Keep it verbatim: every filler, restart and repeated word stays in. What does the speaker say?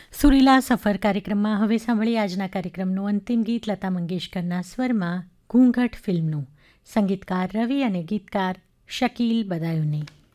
સુરીલા સફર કાર્યક્રમમાં હવે સાંભળી આજના કાર્યક્રમનું અંતિમ ગીત લતા મંગેશકરના સ્વરમાં ઘૂંઘટ ફિલ્મનું. સંગીતકાર રવિ અને ગીતકાર શકીલ બદાયુની.